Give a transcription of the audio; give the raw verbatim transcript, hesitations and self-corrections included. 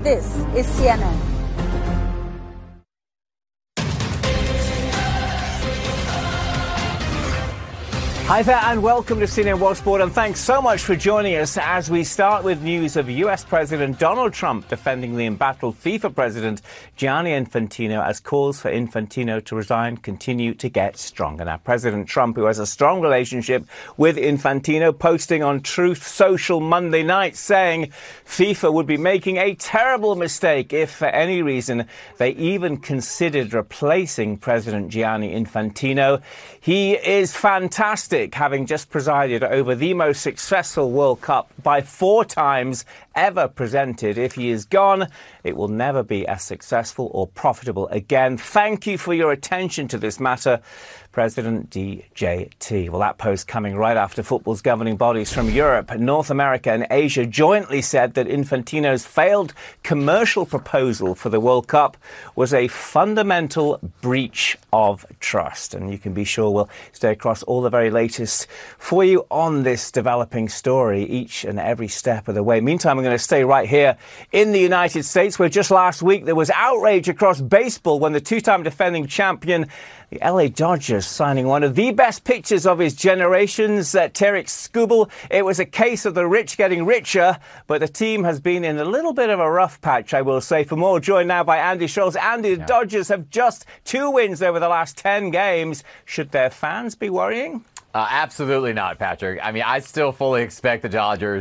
This is C N N. Hi there and welcome to C N N World Sport, and thanks so much for joining us as we start with news of U S President Donald Trump defending the embattled FIFA president Gianni Infantino as calls for Infantino to resign continue to get stronger. Now, President Trump, who has a strong relationship with Infantino, posting on Truth Social Monday night saying FIFA would be making a terrible mistake if for any reason they even considered replacing President Gianni Infantino. He is fantastic, having just presided over the most successful World Cup by four times ever presented. If he is gone, it will never be as successful or profitable again. Thank you for your attention to this matter, President D J T. Well, that post coming right after football's governing bodies from Europe, North America and Asia jointly said that Infantino's failed commercial proposal for the World Cup was a fundamental breach of trust. And you can be sure we'll stay across all the very latest for you on this developing story each and every step of the way. Meantime, I'm going to stay right here in the United States, where just last week there was outrage across baseball when the two-time defending champion, the L A Dodgers, signing one of the best pitchers of his generations, uh, Tarik Skubal. It was a case of the rich getting richer, but the team has been in a little bit of a rough patch, I will say. For more, joined now by Andy Schultz. Andy, the yeah. Dodgers have just two wins over the last ten games. Should their fans be worrying? Uh, absolutely not, Patrick. I mean, I still fully expect the Dodgers